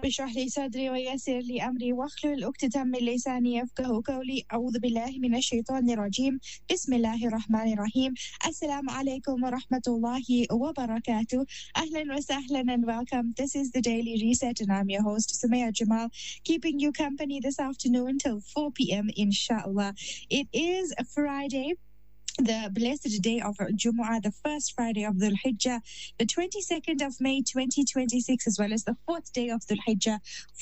رب اشرح لي صدري ويسر لي أمري واحلل عقدة من لساني يفقهوا قولي أعوذ بالله من الشيطان الرجيم بسم الله الرحمن الرحيم السلام عليكم ورحمة الله وبركاته أهلا وسهلا and welcome. This is the Daily Reset and I'm your host Sumaya Jamal, keeping you company this afternoon till 4 p.m. inshallah. It is a Friday, the blessed day of Jumu'ah, the first Friday of Dhul Hijjah, the 22nd of May 2026, as well as the fourth day of Dhul Hijjah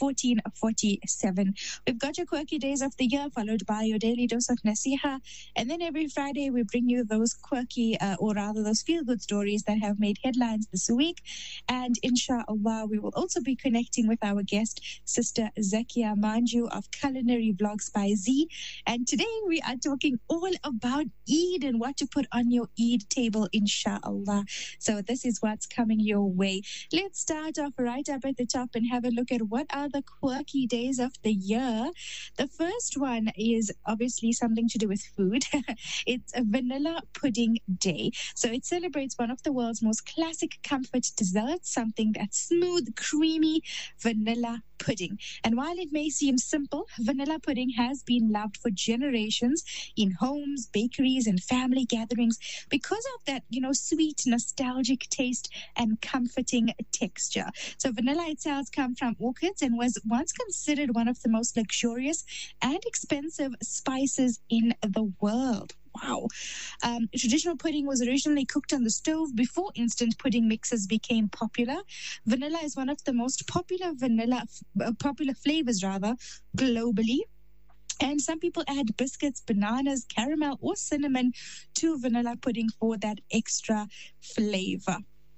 1447. We've got your quirky days of the year, followed by your daily dose of nasiha, and then every Friday we bring you those quirky, or rather those feel-good stories that have made headlines this week. And inshallah, we will also be connecting with our guest, Sister Zakia Manju of Culinary Vlogs by Z. And today we are talking all about Eid and what to put on your Eid table, inshallah. So this is what's coming your way. Let's start off right up at the top and have a look at what are the quirky days of the year. The first one is obviously something to do with food. It's a Vanilla Pudding Day. So it celebrates one of the world's most classic comfort desserts, something that's smooth, creamy vanilla pudding. And while it may seem simple, vanilla pudding has been loved for generations in homes, bakeries, and family gatherings because of that, sweet, nostalgic taste and comforting texture. So vanilla itself comes from orchids and was once considered one of the most luxurious and expensive spices in the world. Wow. Traditional pudding was originally cooked on the stove before instant pudding mixes became popular. Vanilla is one of the most popular flavors globally. And some people add biscuits, bananas, caramel, or cinnamon to vanilla pudding for that extra flavor.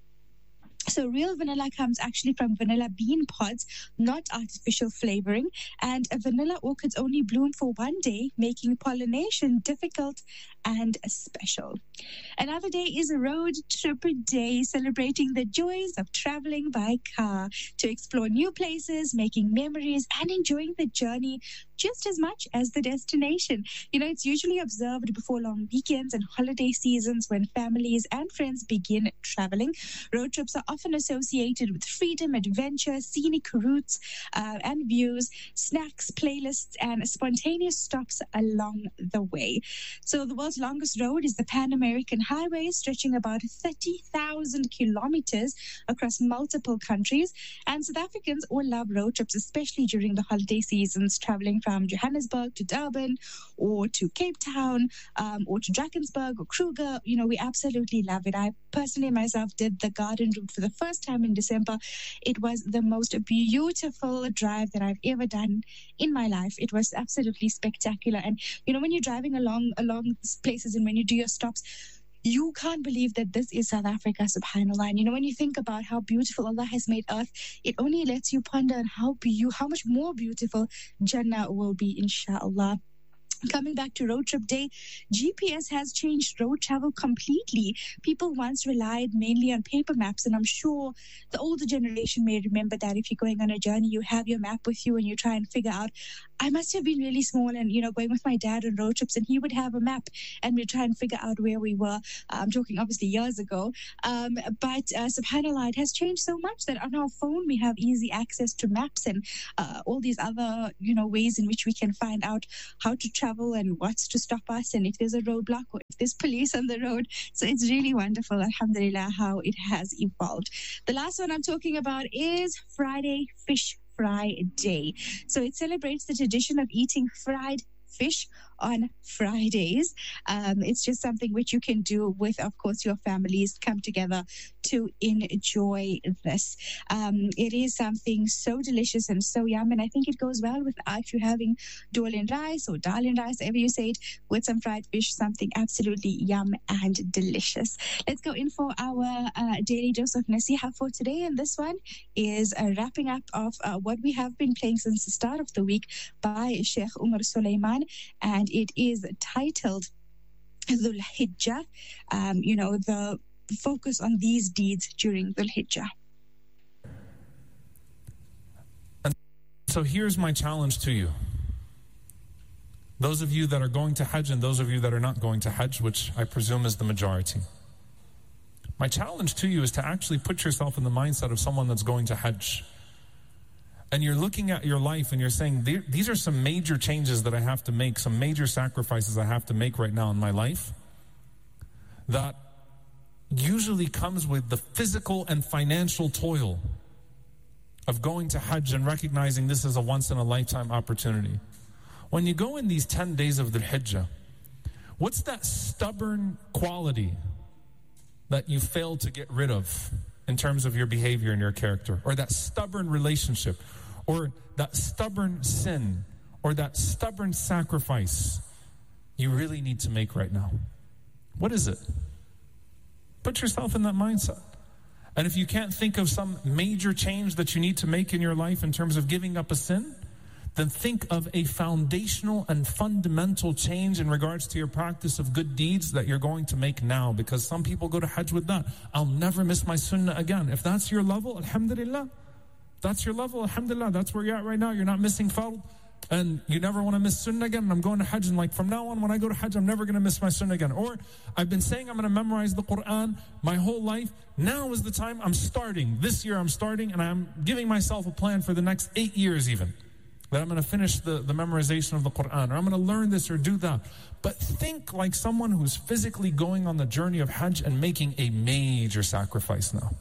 So real vanilla comes actually from vanilla bean pods, not artificial flavoring. And vanilla orchids only bloom for one day, making pollination difficult and special. Another day is a road trip day, celebrating the joys of traveling by car to explore new places, making memories, and enjoying the journey just as much as the destination. It's usually observed before long weekends and holiday seasons when families and friends begin traveling. Road trips are often associated with freedom, adventure, scenic routes and views, snacks, playlists, and spontaneous stops along the way. So the world's longest road is the Pan American Highway, stretching about 30,000 kilometers across multiple countries. And South Africans all love road trips, especially during the holiday seasons, traveling from Johannesburg to Durban or to Cape Town or to Drakensberg or Kruger. We absolutely love it. I personally myself did the garden route for the first time in December. It was the most beautiful drive that I've ever done in my life. It was absolutely spectacular. And when you're driving along places and when you do your stops, you can't believe that this is South Africa, subhanAllah. And when you think about how beautiful Allah has made earth, it only lets you ponder on how much more beautiful Jannah will be, inshallah. Coming back to road trip day, GPS has changed road travel completely. People once relied mainly on paper maps, and I'm sure the older generation may remember that if you're going on a journey, you have your map with you and you try and figure out. I must have been really small and, going with my dad on road trips, and he would have a map and we'd try and figure out where we were. I'm talking obviously years ago. But subhanAllah, it has changed so much that on our phone we have easy access to maps and all these other, ways in which we can find out how to travel and what's to stop us and if there's a roadblock or if there's police on the road. So it's really wonderful, alhamdulillah, how it has evolved. The last one I'm talking about is Friday Fish Fry Day. So it celebrates the tradition of eating fried fish on Fridays. It's just something which you can do with, of course, your families, come together to enjoy this. It is something so delicious and so yum, and I think it goes well with if you're having dal and rice or dal and rice, however you say it, with some fried fish, something absolutely yum and delicious. Let's go in for our daily dose of nasiha for today, and this one is a wrapping up of what we have been playing since the start of the week by Sheikh Umar Sulaiman, and it is titled Dhul Hijjah, the focus on these deeds during Dhul Hijjah. And so here's my challenge to you. Those of you that are going to Hajj and those of you that are not going to Hajj, which I presume is the majority. My challenge to you is to actually put yourself in the mindset of someone that's going to Hajj. and you're looking at your life and you're saying, these are some major changes that I have to make, some major sacrifices I have to make right now in my life, that usually comes with the physical and financial toil of going to Hajj and recognizing this is a once-in-a-lifetime opportunity. When you go in these 10 days of the Hijjah, what's that stubborn quality that you failed to get rid of in terms of your behavior and your character? Or that stubborn relationship? Or that stubborn sin? Or that stubborn sacrifice you really need to make right now? What is it? Put yourself in that mindset. And if you can't think of some major change that you need to make in your life in terms of giving up a sin, then think of a foundational and fundamental change in regards to your practice of good deeds that you're going to make now. Because some people go to Hajj with that. I'll never miss my sunnah again. If that's your level, alhamdulillah. That's your level, alhamdulillah. That's where you're at right now. You're not missing fard. And you never want to miss sunnah again. And I'm going to Hajj, and like from now on, when I go to Hajj, I'm never going to miss my sunnah again. Or I've been saying I'm going to memorize the Quran my whole life. Now is the time. I'm starting. This year I'm starting, and I'm giving myself a plan for the next 8 years even, that I'm going to finish the memorization of the Quran, or I'm going to learn this or do that. But think like someone who's physically going on the journey of Hajj and making a major sacrifice now.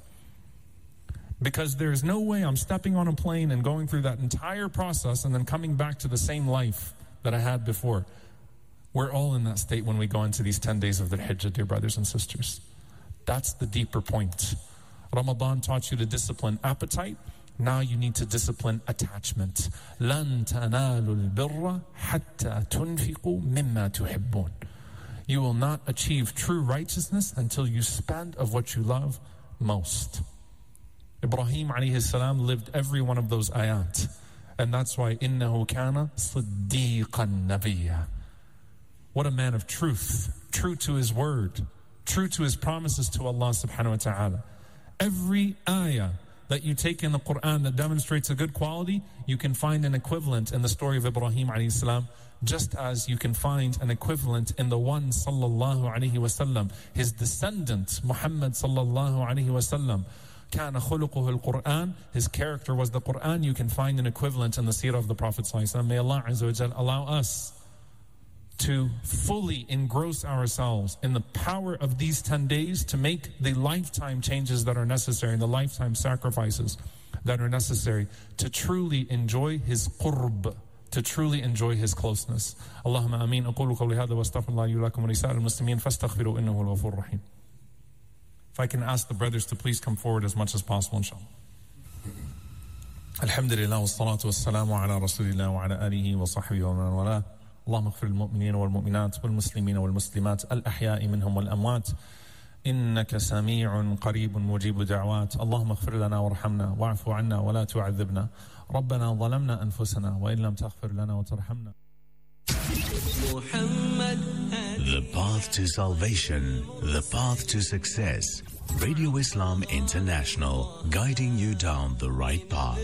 Because there's no way I'm stepping on a plane and going through that entire process and then coming back to the same life that I had before. We're all in that state when we go into these 10 days of the Hijjah, dear brothers and sisters. That's the deeper point. Ramadan taught you to discipline appetite. Now you need to discipline attachment. لَن تَنَالُوا الْبِرَّ حَتَّى تُنْفِقُوا مِمَّا تُحِبُّونَ. You will not achieve true righteousness until you spend of what you love most. Ibrahim alayhi salam lived every one of those ayat. And that's why إِنَّهُ كَانَ صِدِّيقًا نَبِيًّا. What a man of truth, true to his word, true to his promises to Allah subhanahu wa ta'ala. Every ayah that you take in the Quran that demonstrates a good quality, you can find an equivalent in the story of Ibrahim alayhi salam, just as you can find an equivalent in the one sallallahu alayhi wasallam, his descendant Muhammad sallallahu alayhi wasallam. كان خلقه القرآن, his character was the Quran. You can find an equivalent in the seerah of the Prophet sallallahu alayhi wasallam. May Allah azza wa jal allow us to fully engross ourselves in the power of these 10 days to make the lifetime changes that are necessary and the lifetime sacrifices that are necessary to truly enjoy his qurb, to truly enjoy his closeness. Allahumma ameen. أقول قولي هذا واستغفر الله لي ولكم ولسائر المسلمين فاستغفروا إنه هو الغفور الرحيم. If I can ask the brothers to please come forward as much as possible, inshallah. Alhamdulillah wassalatu wassalamu ala rasulillah wa ala alihi wa sahbihi wa man wala. اللهم اغفر للمؤمنين والمؤمنات والمسلمين والمسلمات الأحياء منهم والأموات إنك سميع قريب مجيب دعوات. اللهم اغفر لنا وارحمنا واعف عنا ولا تعذبنا. ربنا ظلمنا أنفسنا وإن لم تغفر لنا وترحمنا. The path to salvation, the path to success. Radio Islam International, guiding you down the right path.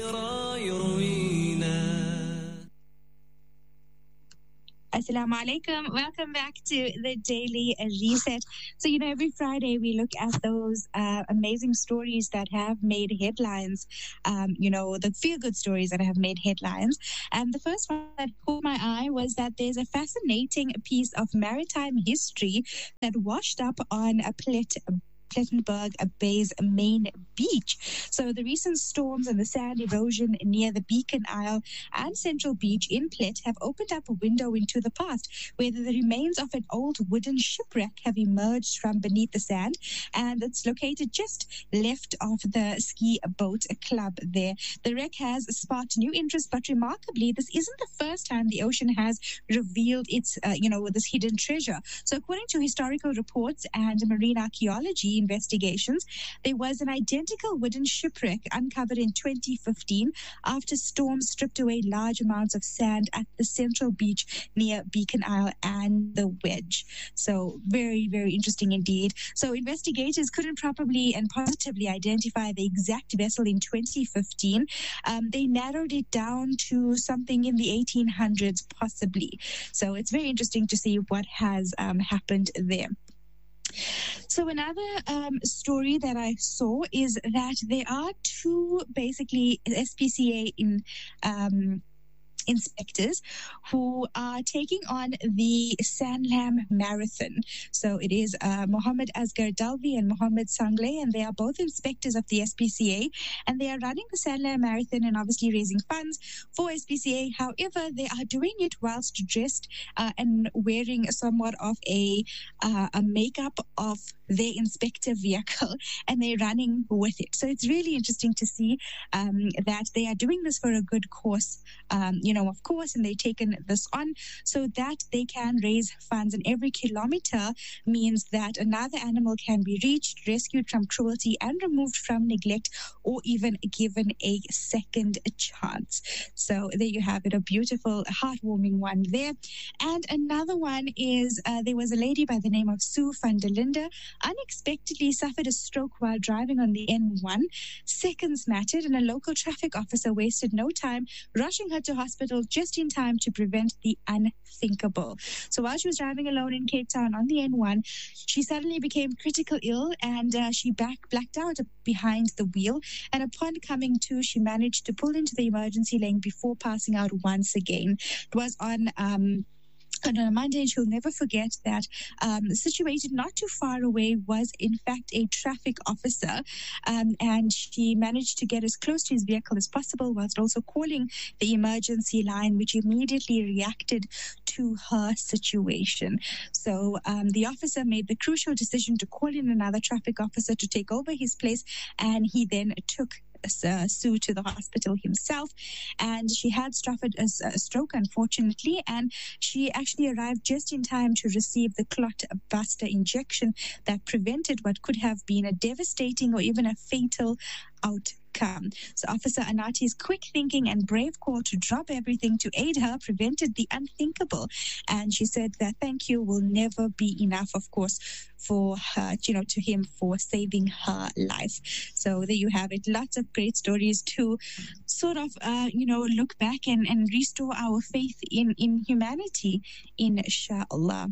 Assalamu alaikum. Welcome back to the Daily Reset. So, every Friday we look at those amazing stories that have made headlines, the feel-good stories that have made headlines. And the first one that caught my eye was that there's a fascinating piece of maritime history that washed up on a Plettenberg Bay's main beach. So the recent storms and the sand erosion near the Beacon Isle and Central Beach in Plet have opened up a window into the past, where the remains of an old wooden shipwreck have emerged from beneath the sand, and it's located just left of the ski boat club there. The wreck has sparked new interest, but remarkably, this isn't the first time the ocean has revealed its, this hidden treasure. So according to historical reports and marine archaeology investigations, there was an identical wooden shipwreck uncovered in 2015 after storms stripped away large amounts of sand at the Central Beach near Beacon Isle and the Wedge. So very, very interesting indeed. So investigators couldn't properly and positively identify the exact vessel in 2015. They narrowed it down to something in the 1800s possibly. So it's very interesting to see what has happened there. So another story that I saw is that there are two basically SPCA inspectors who are taking on the Sanlam Marathon. So it is Mohammed Asghar Dalvi and Mohammed Sangle, and they are both inspectors of the SPCA, and they are running the Sanlam Marathon and obviously raising funds for SPCA. However, they are doing it whilst dressed and wearing somewhat of a makeup of their inspector vehicle, and they're running with it. So it's really interesting to see that they are doing this for a good cause, of course, and they've taken this on so that they can raise funds. And every kilometer means that another animal can be reached, rescued from cruelty, and removed from neglect, or even given a second chance. So there you have it, a beautiful, heartwarming one there. And another one is there was a lady by the name of Sue van der Linde, unexpectedly suffered a stroke while driving on the N1. Seconds mattered, and a local traffic officer wasted no time rushing her to hospital just in time to prevent the unthinkable. So while she was driving alone in Cape Town on the N1, she suddenly became critical ill, and she blacked out behind the wheel. And upon coming to, she managed to pull into the emergency lane before passing out once again. It was on a Monday, and she'll never forget that situated not too far away was in fact a traffic officer, and she managed to get as close to his vehicle as possible whilst also calling the emergency line, which immediately reacted to her situation. So the officer made the crucial decision to call in another traffic officer to take over his place, and he then took Sue to the hospital himself, and she had suffered a stroke, unfortunately, and she actually arrived just in time to receive the clot buster injection that prevented what could have been a devastating or even a fatal outcome. So Officer Anati's quick thinking and brave call to drop everything to aid her prevented the unthinkable, and she said that thank you will never be enough, of course, for her, to him for saving her life. So there you have it. Lots of great stories to sort of, look back and restore our faith in humanity, inshallah.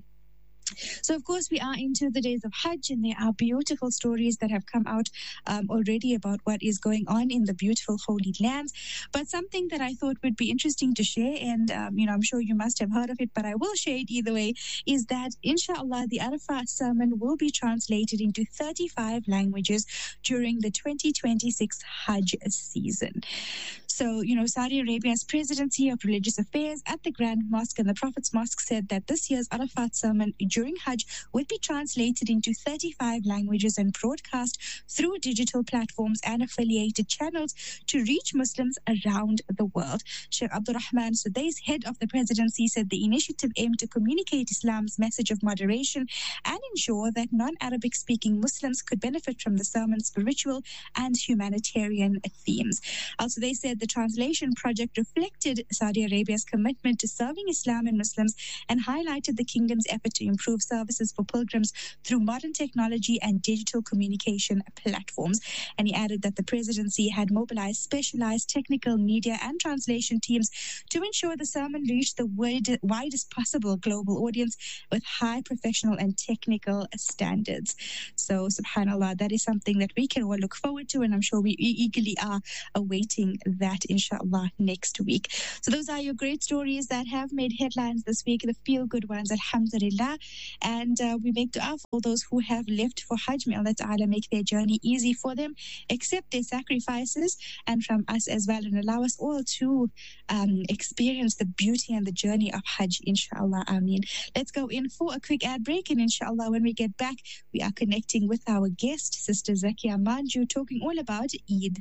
So, of course, we are into the days of Hajj, and there are beautiful stories that have come out already about what is going on in the beautiful Holy Lands. But something that I thought would be interesting to share, and, I'm sure you must have heard of it, but I will share it either way, is that, inshallah, the Arafat sermon will be translated into 35 languages during the 2026 Hajj season. So, Saudi Arabia's Presidency of Religious Affairs at the Grand Mosque and the Prophet's Mosque said that this year's Arafat sermon during Hajj would be translated into 35 languages and broadcast through digital platforms and affiliated channels to reach Muslims around the world. Sheikh Abdurrahman Sudais, head of the presidency, said the initiative aimed to communicate Islam's message of moderation and ensure that non-Arabic speaking Muslims could benefit from the sermon's spiritual and humanitarian themes. Also, they said the translation project reflected Saudi Arabia's commitment to serving Islam and Muslims and highlighted the kingdom's effort to improve services for pilgrims through modern technology and digital communication platforms. And he added that the presidency had mobilized specialized technical media and translation teams to ensure the sermon reached the widest possible global audience with high professional and technical standards. So, subhanAllah, that is something that we can all look forward to, and I'm sure we eagerly are awaiting that, inshallah, next week. So those are your great stories that have made headlines this week, the feel-good ones, alhamdulillah. And we make dua for all those who have left for Hajj. May Allah Ta'ala make their journey easy for them, accept their sacrifices, and from us as well, and allow us all to experience the beauty and the journey of Hajj, inshallah. Ameen. Let's go in for a quick ad break, and inshallah, when we get back, we are connecting with our guest, Sister Zakia Manju, talking all about Eid.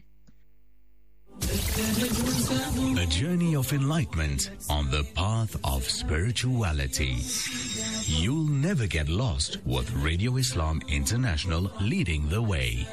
A journey of enlightenment on the path of spirituality. You'll never get lost with Radio Islam International leading the way.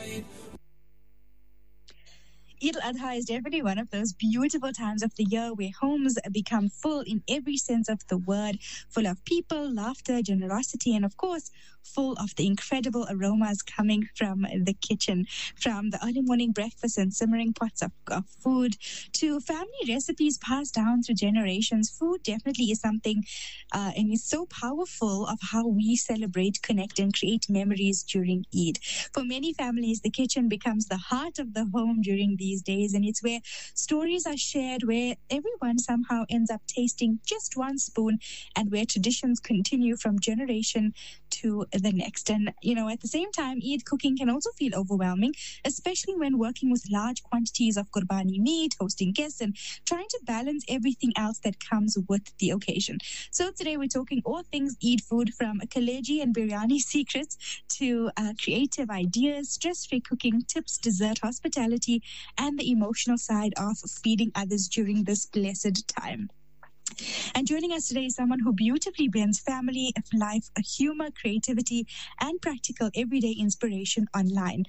Eid al-Adha is definitely one of those beautiful times of the year where homes become full in every sense of the word, full of people, laughter, generosity, and of course, full of the incredible aromas coming from the kitchen, from the early morning breakfast and simmering pots of food to family recipes passed down through generations. Food definitely is something and it's so powerful of how we celebrate, connect, and create memories during Eid. For many families, the kitchen becomes the heart of the home during these days, and it's where stories are shared, where everyone somehow ends up tasting just one spoon, and where traditions continue from generation to the next. And, at the same time, Eid cooking can also feel overwhelming, especially when working with large quantities of qurbani meat, hosting guests, and trying to balance everything else that comes with the occasion. So today we're talking all things Eid food, from kaleji and biryani secrets to creative ideas, stress-free cooking tips, dessert hospitality, and the emotional side of feeding others during this blessed time. And joining us today is someone who beautifully blends family, life, humor, creativity, and practical everyday inspiration online.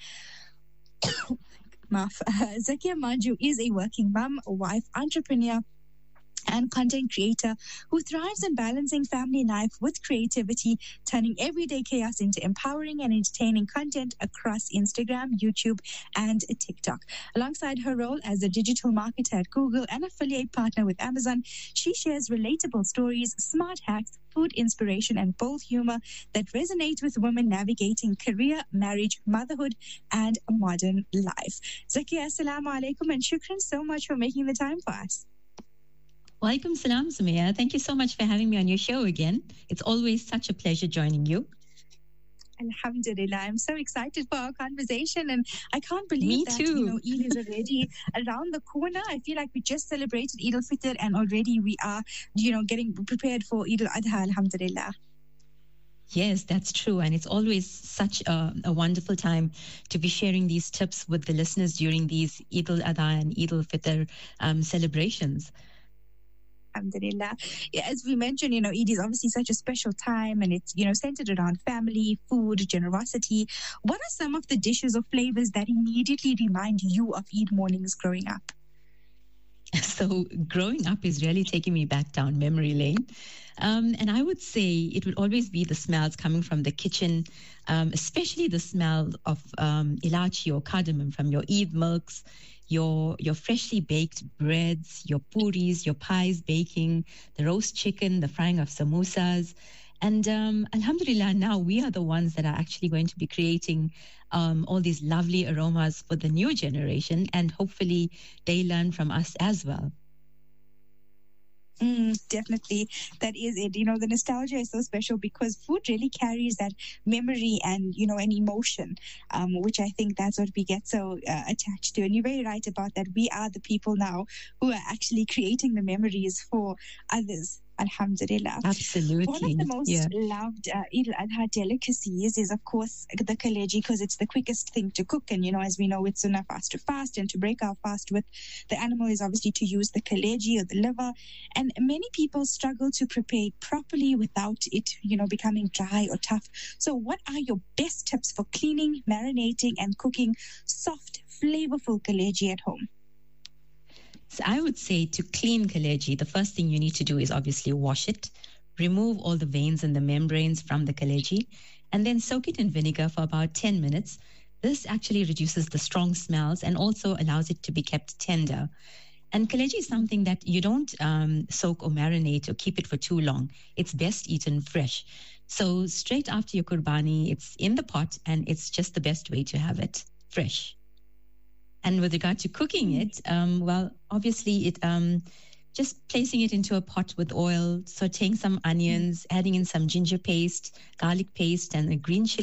Zakia Manju is a working mum, wife, entrepreneur, and content creator who thrives in balancing family life with creativity, turning everyday chaos into empowering and entertaining content across Instagram, YouTube, and TikTok. Alongside her role as a digital marketer at Google and affiliate partner with Amazon, she shares relatable stories, smart hacks, food inspiration, and bold humor that resonate with women navigating career, marriage, motherhood, and modern life. Zakia, assalamu alaikum, and shukran so much for making the time for us. Walaikum salam, Sumaya. Thank you so much for having me on your show again. It's always such a pleasure joining you. Alhamdulillah. I'm so excited for our conversation, and I can't believe that Eid is already around the corner. I feel like we just celebrated Eid al-Fitr, and already we are, getting prepared for Eid al-Adha, alhamdulillah. Yes, that's true. And it's always such a wonderful time to be sharing these tips with the listeners during these Eid al-Adha and Eid al-Fitr celebrations. Alhamdulillah. As we mentioned, Eid is obviously such a special time, and it's, centered around family, food, generosity. What are some of the dishes or flavors that immediately remind you of Eid mornings growing up? So growing up is really taking me back down memory lane. And I would say it would always be the smells coming from the kitchen, especially the smell of ilachi or cardamom from your Eid milks, your freshly baked breads, your puris, your pies baking, the roast chicken, the frying of samosas. And alhamdulillah, now we are the ones that are actually going to be creating all these lovely aromas for the new generation, and hopefully they learn from us as well. Definitely. That is it. The nostalgia is so special because food really carries that memory and, an emotion, which I think that's what we get so attached to. And you're very right about that. We are the people now who are actually creating the memories for others. Alhamdulillah. Absolutely. One of the most loved Eid al-Adha delicacies is, of course, the kaleji, because it's the quickest thing to cook. And, as we know, it's sunnah fast to fast. And to break our fast with the animal is obviously to use the kaleji or the liver. And many people struggle to prepare it properly without it, becoming dry or tough. So what are your best tips for cleaning, marinating, and cooking soft, flavorful kaleji at home? So I would say to clean kaleji, the first thing you need to do is obviously wash it, remove all the veins and the membranes from the kaleji, and then soak it in vinegar for about 10 minutes. This actually reduces the strong smells and also allows it to be kept tender. And kaleji is something that you don't soak or marinate or keep it for too long. It's best eaten fresh. So straight after your qurbani, it's in the pot, and it's just the best way to have it fresh. And with regard to cooking it, obviously it just placing it into a pot with oil, sauteing some onions, adding in some ginger paste, garlic paste, and a green chili